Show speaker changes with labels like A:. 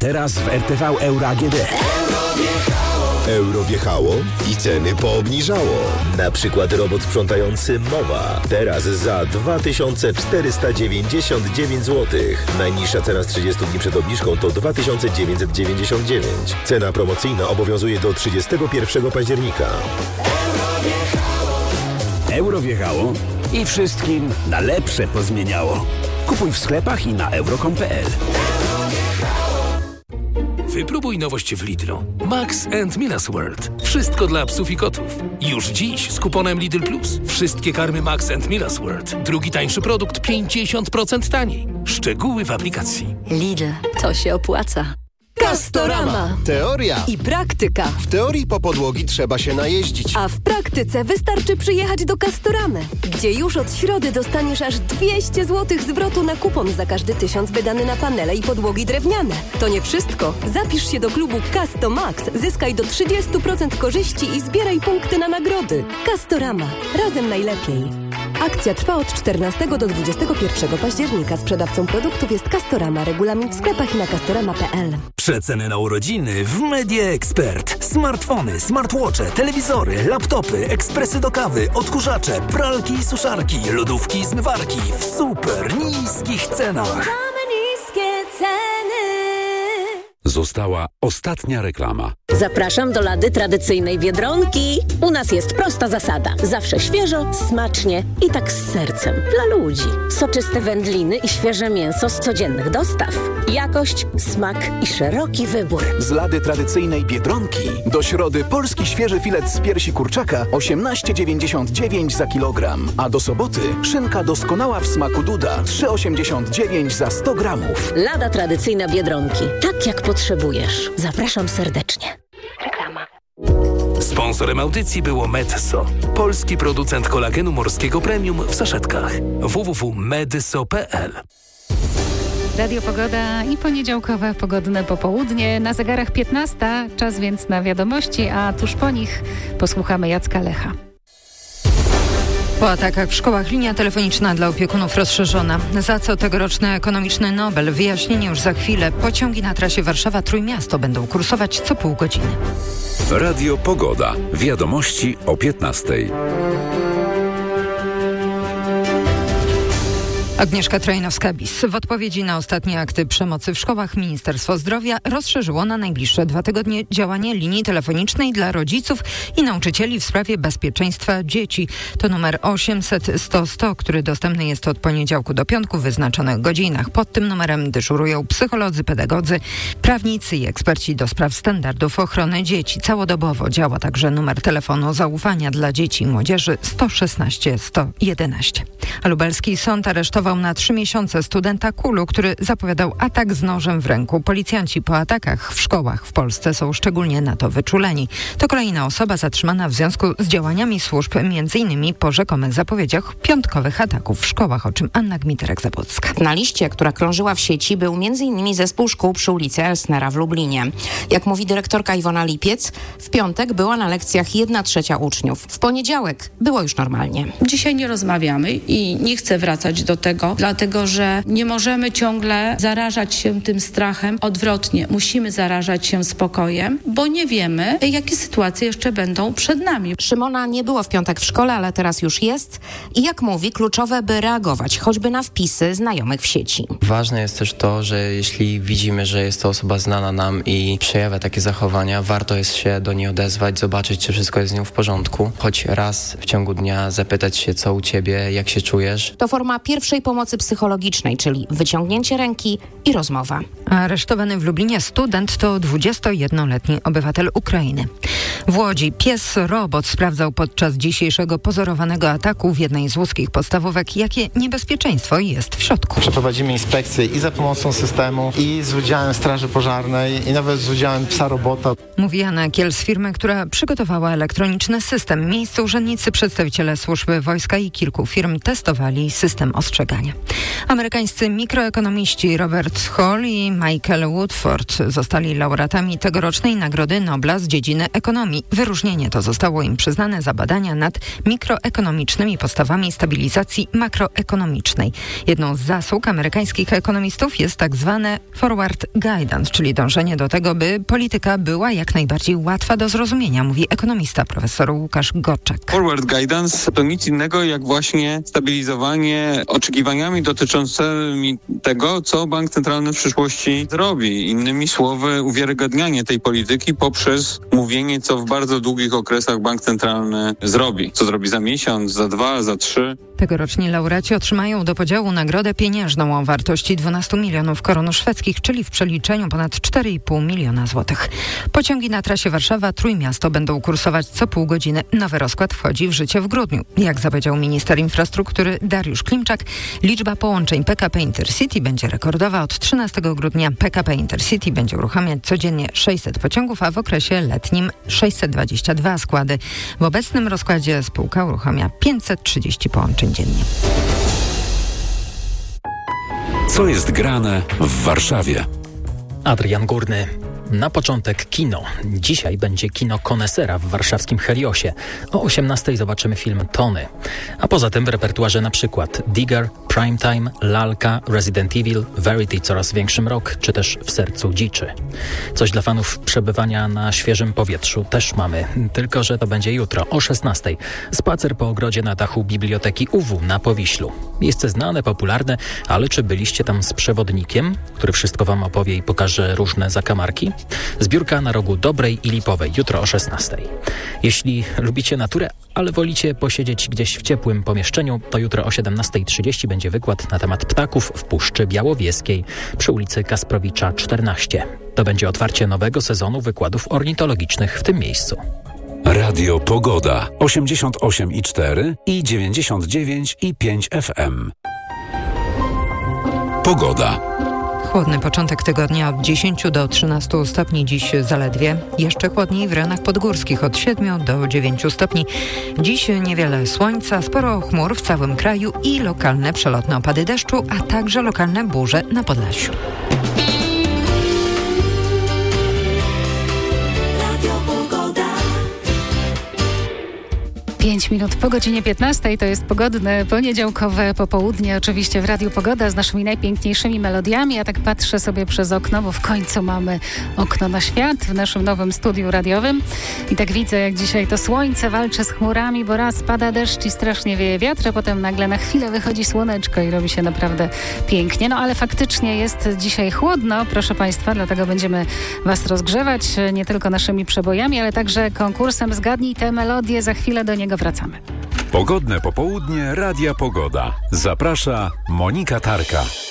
A: teraz w RTV Euro AGD.
B: Euro wjechało i ceny poobniżało. Na przykład robot sprzątający Mowa. Teraz za 2499 zł. Najniższa cena z 30 dni przed obniżką to 2999. Cena promocyjna obowiązuje do 31 października.
A: Euro wjechało i wszystkim na lepsze pozmieniało. Kupuj w sklepach i na euro.com.pl.
C: Wypróbuj nowość w Lidlu. Max and Milas World. Wszystko dla psów i kotów. Już dziś z kuponem Lidl Plus. Wszystkie karmy Max and Milas World. Drugi tańszy produkt 50% taniej. Szczegóły w aplikacji.
D: Lidl. To się opłaca. Castorama.
E: Teoria
D: I praktyka.
E: W teorii po podłogi trzeba się najeździć.
D: A w praktyce wystarczy przyjechać do Castoramy, gdzie już od środy dostaniesz aż 200 zł zwrotu na kupon za każdy 1000 wydany na panele i podłogi drewniane. To nie wszystko. Zapisz się do klubu Castomax, zyskaj do 30% korzyści i zbieraj punkty na nagrody. Castorama. Razem najlepiej. Akcja trwa od 14 do 21 października. Sprzedawcą produktów jest Castorama. Regulamin w sklepach i na castorama.pl.
F: Przeceny na urodziny w Media Expert. Smartfony, smartwatche, telewizory, laptopy, ekspresy do kawy, odkurzacze, pralki i suszarki, lodówki i zmywarki w super niskich cenach.
G: Mamy niskie ceny.
H: Została ostatnia reklama.
I: Zapraszam do Lady tradycyjnej Biedronki. U nas jest prosta zasada. Zawsze świeżo, smacznie i tak z sercem. Dla ludzi. Soczyste wędliny i świeże mięso z codziennych dostaw. Jakość, smak i szeroki wybór.
J: Z Lady tradycyjnej Biedronki. Do środy polski świeży filet z piersi kurczaka 18,99 za kilogram. A do soboty szynka doskonała w smaku Duda 3,89 za 100 gramów.
I: Lada tradycyjna Biedronki. Tak jak potrzebujesz. Zapraszam serdecznie. Reklama.
C: Sponsorem audycji było Medso. Polski producent kolagenu morskiego premium w saszetkach. www.medso.pl.
K: Radio Pogoda i poniedziałkowe pogodne popołudnie. Na zegarach 15, czas więc na wiadomości, a tuż po nich posłuchamy Jacka Lecha.
L: Po atakach w szkołach linia telefoniczna dla opiekunów rozszerzona. Za co tegoroczny ekonomiczny Nobel? Wyjaśnienie już za chwilę. Pociągi na trasie Warszawa-Trójmiasto będą kursować co pół godziny.
H: Radio Pogoda. Wiadomości o 15:00.
L: Agnieszka Trajnowska-Bis. W odpowiedzi na ostatnie akty przemocy w szkołach Ministerstwo Zdrowia rozszerzyło na najbliższe 2 tygodnie działanie linii telefonicznej dla rodziców i nauczycieli w sprawie bezpieczeństwa dzieci. To numer 800 100 100, który dostępny jest od poniedziałku do piątku w wyznaczonych godzinach. Pod tym numerem dyżurują psycholodzy, pedagodzy, prawnicy i eksperci do spraw standardów ochrony dzieci. Całodobowo działa także numer telefonu zaufania dla dzieci i młodzieży 116 111. A lubelski sąd aresztował na 3 miesiące studenta KUL-u, który zapowiadał atak z nożem w ręku. Policjanci po atakach w szkołach w Polsce są szczególnie na to wyczuleni. To kolejna osoba zatrzymana w związku z działaniami służb, m.in. po rzekomych zapowiedziach piątkowych ataków w szkołach, o czym Anna Gmiterek-Zabłocka.
M: Na liście, która krążyła w sieci, był m.in. zespół szkół przy ulicy Elsnera w Lublinie. Jak mówi dyrektorka Iwona Lipiec, w piątek była na lekcjach 1/3 uczniów. W poniedziałek było już normalnie.
N: Dzisiaj nie rozmawiamy i nie chcę wracać do tego, dlatego że nie możemy ciągle zarażać się tym strachem. Odwrotnie, musimy zarażać się spokojem, bo nie wiemy, jakie sytuacje jeszcze będą przed nami.
M: Szymona nie było w piątek w szkole, ale teraz już jest i jak mówi, kluczowe, by reagować choćby na wpisy znajomych w sieci.
O: Ważne jest też to, że jeśli widzimy, że jest to osoba znana nam i przejawia takie zachowania, warto jest się do niej odezwać, zobaczyć, czy wszystko jest z nią w porządku. Choć raz w ciągu dnia zapytać się, co u ciebie, jak się czujesz.
M: To forma pierwszej pomocy psychologicznej, czyli wyciągnięcie ręki i rozmowa.
L: Aresztowany w Lublinie student to 21-letni obywatel Ukrainy. W Łodzi pies-robot sprawdzał podczas dzisiejszego pozorowanego ataku w jednej z łódzkich podstawówek, jakie niebezpieczeństwo jest w środku.
P: Przeprowadzimy inspekcje i za pomocą systemu, i z udziałem Straży Pożarnej, i nawet z udziałem psa-robota.
L: Mówi Jana Kiel z firmy, która przygotowała elektroniczny system. Miejsce urzędnicy, przedstawiciele służby wojska i kilku firm testowali system ostrzegania. badania. Amerykańscy mikroekonomiści Robert Hall i Michael Woodford zostali laureatami tegorocznej Nagrody Nobla z dziedziny ekonomii. Wyróżnienie to zostało im przyznane za badania nad mikroekonomicznymi podstawami stabilizacji makroekonomicznej. Jedną z zasług amerykańskich ekonomistów jest tak zwane forward guidance, czyli dążenie do tego, by polityka była jak najbardziej łatwa do zrozumienia, mówi ekonomista profesor Łukasz Goczek.
Q: Forward guidance to nic innego jak właśnie stabilizowanie oczekiwaniami dotyczącymi tego, co bank centralny w przyszłości zrobi. Innymi słowy, uwiarygadnianie tej polityki poprzez mówienie, co w bardzo długich okresach bank centralny zrobi. Co zrobi za miesiąc, za 2, za 3.
L: Tegoroczni laureaci otrzymają do podziału nagrodę pieniężną o wartości 12 milionów koron szwedzkich, czyli w przeliczeniu ponad 4,5 miliona złotych. Pociągi na trasie Warszawa-Trójmiasto będą kursować co pół godziny. Nowy rozkład wchodzi w życie w grudniu. Jak zapowiedział minister infrastruktury Dariusz Klimczak, liczba połączeń PKP Intercity będzie rekordowa. Od 13 grudnia PKP Intercity będzie uruchamiać codziennie 600 pociągów, a w okresie letnim 622 składy. W obecnym rozkładzie spółka uruchamia 530 połączeń dziennie.
H: Co jest grane w Warszawie?
R: Adrian Górny. Na początek kino. Dzisiaj będzie kino konesera w warszawskim Heliosie. O 18:00 zobaczymy film Tony. A poza tym w repertuarze na przykład Digger, Primetime, Lalka, Resident Evil, Verity coraz większy mrok, czy też W sercu dziczy. Coś dla fanów przebywania na świeżym powietrzu też mamy, tylko że to będzie jutro o 16:00. Spacer po ogrodzie na dachu Biblioteki UW na Powiślu. Miejsce znane, popularne, ale czy byliście tam z przewodnikiem, który wszystko wam opowie i pokaże różne zakamarki? Zbiórka na rogu Dobrej i Lipowej, jutro o 16:00. Jeśli lubicie naturę, ale wolicie posiedzieć gdzieś w ciepłym pomieszczeniu, to jutro o 17:30 będzie wykład na temat ptaków w Puszczy Białowieskiej przy ulicy Kasprowicza 14. To będzie otwarcie nowego sezonu wykładów ornitologicznych w tym miejscu.
H: Radio Pogoda 88,4 i 99,5 FM. Pogoda.
L: Chłodny początek tygodnia od 10 do 13 stopni, dziś zaledwie. Jeszcze chłodniej w rejonach podgórskich od 7 do 9 stopni. Dziś niewiele słońca, sporo chmur w całym kraju i lokalne przelotne opady deszczu, a także lokalne burze na Podlasiu.
K: 5 minut po godzinie 15 to jest pogodne, poniedziałkowe popołudnie, oczywiście w Radiu Pogoda z naszymi najpiękniejszymi melodiami. Ja tak patrzę sobie przez okno, bo w końcu mamy okno na świat w naszym nowym studiu radiowym i tak widzę, jak dzisiaj to słońce walczy z chmurami, bo raz pada deszcz i strasznie wieje wiatr, a potem nagle na chwilę wychodzi słoneczko i robi się naprawdę pięknie. No ale faktycznie jest dzisiaj chłodno, proszę Państwa, dlatego będziemy Was rozgrzewać nie tylko naszymi przebojami, ale także konkursem Zgadnij tę melodię. Za chwilę do niego wracamy.
H: Pogodne popołudnie Radia Pogoda. Zaprasza Monika Tarka.